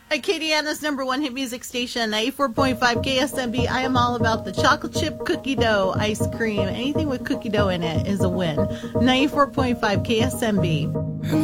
Acadiana's number one hit music station, 94.5 KSMB. I am all about the chocolate chip cookie dough ice cream. Anything with cookie dough in it is a win. 94.5 KSMB.